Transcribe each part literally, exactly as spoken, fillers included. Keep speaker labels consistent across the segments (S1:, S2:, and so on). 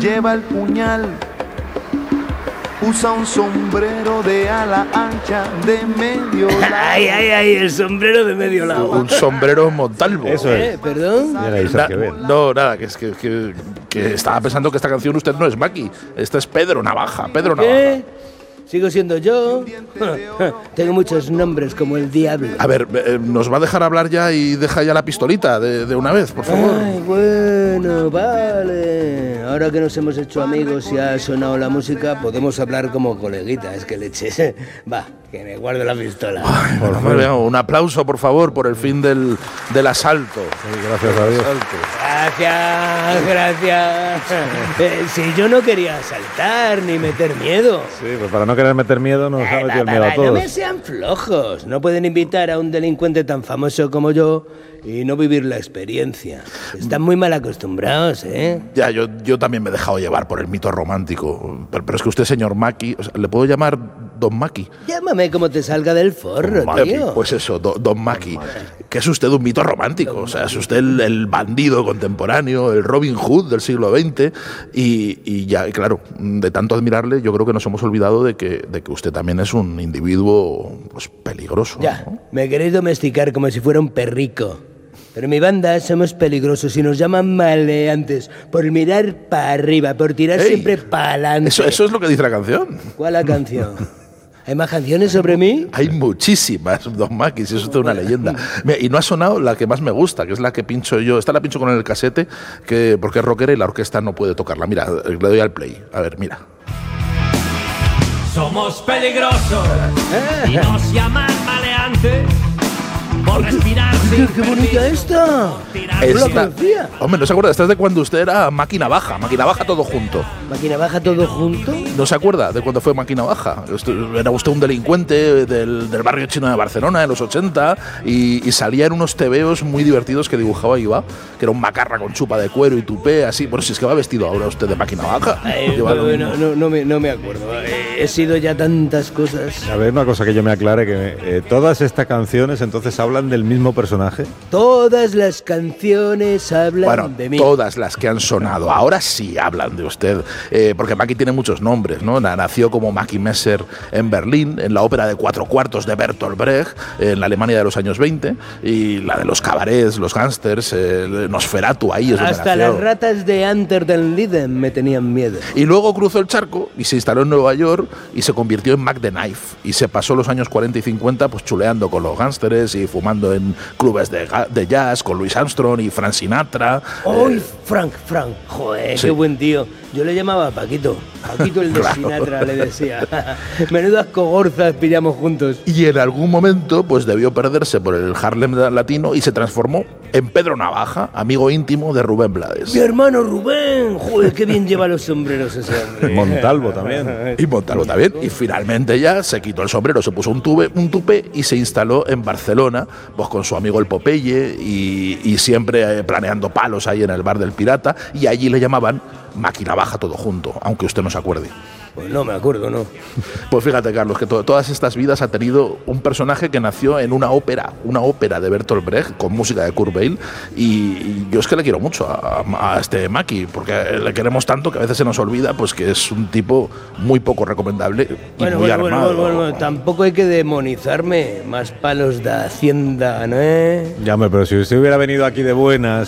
S1: lleva el puñal. Usa un sombrero de ala ancha de medio lado.
S2: Ay, ay, ay, el sombrero de medio lado.
S3: Un sombrero Montalvo.
S4: Eso
S2: ¿Eh?
S4: es.
S2: ¿Perdón?
S4: Na-
S3: No, nada, que es que, que, que estaba pensando que esta canción usted no es Maki. Esta es Pedro Navaja, Pedro Navaja.
S2: ¿Qué? ¿Sigo siendo yo? Tengo muchos nombres como el diablo.
S3: A ver, eh, ¿nos va a dejar hablar ya y deja ya la pistolita de, de una vez, por favor?
S2: Ay, bueno, vale. Ahora que nos hemos hecho amigos y ha sonado la música, podemos hablar como coleguitas. Es que leches. Va, que me guardo la pistola.
S3: Ay, bueno, me veo. Un aplauso, por favor, por el fin del, del asalto.
S4: Sí, gracias a Dios.
S2: Gracias, gracias. Eh, si yo no quería asaltar ni meter miedo.
S4: Sí, pues para no querer meter miedo nos ha metido el miedo a
S2: No
S4: todos.
S2: me sean flojos. No pueden invitar a un delincuente tan famoso como yo y no vivir la experiencia. Están muy mal acostumbrados, ¿eh?
S3: Ya, yo, yo también me he dejado llevar por el mito romántico. Pero, pero es que usted, señor Maki, o sea, ¿le puedo llamar Don Maki?
S2: Llámame como te salga del forro,
S3: Maki,
S2: tío.
S3: pues eso, do, Don Maki. Que es usted un mito romántico. O sea, es usted el, el bandido contemporáneo, el Robin Hood del siglo veinte. Y, y ya, y claro, de tanto admirarle, yo creo que nos hemos olvidado de que, de que usted también es un individuo pues, peligroso.
S2: Ya,
S3: ¿no?
S2: me queréis domesticar como si fuera un perrico. Pero en mi banda somos peligrosos y nos llaman maleantes por mirar para arriba, por tirar
S3: Ey,
S2: siempre para adelante.
S3: Eso, eso es lo que dice la canción.
S2: ¿Cuál la canción? ¿Hay más canciones sobre mí?
S3: Hay muchísimas, Don Maki, si es usted una leyenda. Mira, y no ha sonado la que más me gusta, que es la que pincho yo. Esta la pincho con el casete, que, porque es rockera y la orquesta no puede tocarla. Mira, le doy al play. A ver, mira.
S5: Somos peligrosos y nos llaman maleantes por respirar sin
S2: ¡Qué bonita esta!
S3: Es
S2: No la
S3: la-
S2: conocía.
S3: Hombre, ¿no se acuerda? Esta es de cuando usted era Máquina Baja, Máquina Baja todo junto.
S2: ¿Máquina baja todo junto?
S3: ¿No se acuerda de cuando fue Máquina Baja? Usted- Era usted un delincuente del, del barrio chino de Barcelona en los ochenta y, y salía en unos tebeos muy divertidos que dibujaba Iba, que era un macarra con chupa de cuero y tupé, así. Bueno, si es que va vestido ahora usted de Máquina Baja.
S2: Ay,
S3: Lleva
S2: no,
S3: lo
S2: no,
S3: mismo.
S2: no, no me, no me acuerdo. Eh, He sido ya tantas cosas.
S4: A ver, una cosa que yo me aclare, que eh, todas estas canciones entonces hablan del mismo personaje.
S2: Todas las canciones hablan
S3: Bueno,
S2: de mí.
S3: todas las que han sonado. Ahora sí hablan de usted. Eh, porque Maki tiene muchos nombres, ¿no? Na- Nació como Maki Messer en Berlín, en la ópera de cuatro cuartos de Bertolt Brecht, en la Alemania de los años veinte, y la de los cabarets, los gángsters, eh, Nosferatu, ahí es donde
S2: Hasta
S3: nació.
S2: las ratas de Unter den Linden me tenían miedo.
S3: Y luego cruzó el charco y se instaló en Nueva York y se convirtió en Mac the Knife. Y se pasó los años cuarenta y cincuenta pues chuleando con los gángsters y fumando en clubes de, ga- de jazz con Louis Armstrong y Frank Sinatra.
S2: ¡Uy,
S3: Eh,
S2: Frank, Frank! Joder,
S3: sí.
S2: qué buen tío. Yo le llamaba Paquito. Paquito el de
S3: Claro.
S2: Sinatra, le decía. Menudas cogorzas pillamos juntos.
S3: y en algún momento pues debió perderse por el Harlem latino y se transformó en Pedro Navaja, amigo íntimo de Rubén Blades.
S2: Mi hermano Rubén. Joder, qué bien lleva los sombreros ese hombre.
S4: Montalvo también.
S3: Y Montalvo también. Y finalmente ya se quitó el sombrero, se puso un, tube, un tupé y se instaló en Barcelona, pues con su amigo el Popeye y, y siempre eh, planeando palos ahí en el bar del Pirata. Y allí le llamaban Máquina Baja todo junto, aunque usted no se acuerde.
S2: Pues no me acuerdo, ¿no?
S3: Pues fíjate, Carlos, que to- todas estas vidas ha tenido un personaje que nació en una ópera, una ópera de Bertolt Brecht con música de Kurt Weill. Y, y yo es que le quiero mucho a, a este Maki, porque le queremos tanto que a veces se nos olvida pues que es un tipo muy poco recomendable y
S2: Bueno,
S3: muy
S2: bueno, bueno,
S3: armado.
S2: bueno, bueno, tampoco hay que demonizarme. Más palos de Hacienda, ¿no? Eh?
S4: Ya, hombre, pero si usted hubiera venido aquí de buenas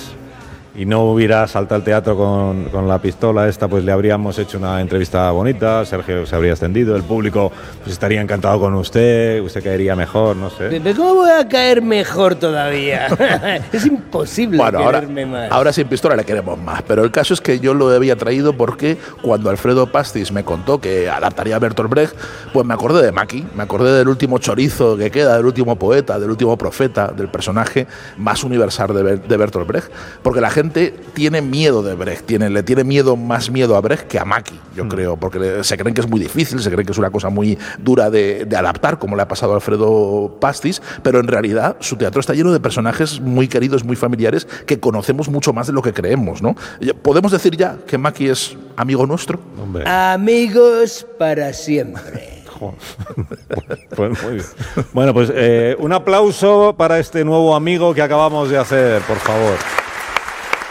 S4: y no hubiera saltado al teatro con, con la pistola esta, pues le habríamos hecho una entrevista bonita, Sergio se habría extendido, el público pues estaría encantado con usted, usted caería mejor, no sé.
S2: ¿Pero cómo voy a caer mejor todavía? Es imposible
S3: Bueno, ahora,
S2: quererme más.
S3: ahora sin pistola le queremos más, pero el caso es que yo lo había traído porque cuando Alfredo Pastis me contó que adaptaría a Bertolt Brecht, pues me acordé de Maki, me acordé del último chorizo que queda, del último poeta, del último profeta, del personaje más universal de, Ber- de Bertolt Brecht, porque la gente tiene miedo de Brecht, tiene, le tiene miedo, más miedo a Brecht que a Maki, yo creo, porque le- se creen que es muy difícil, se creen que es una cosa muy dura de, de adaptar, como le ha pasado a Alfredo Pastis, pero en realidad su teatro está lleno de personajes muy queridos, muy familiares, que conocemos mucho más de lo que creemos, ¿no? ¿Podemos decir ya que Maki es amigo nuestro?
S4: Hombre,
S2: Amigos para siempre.
S4: pues muy bien. Bueno, pues eh, un aplauso para este nuevo amigo que acabamos de hacer, por favor.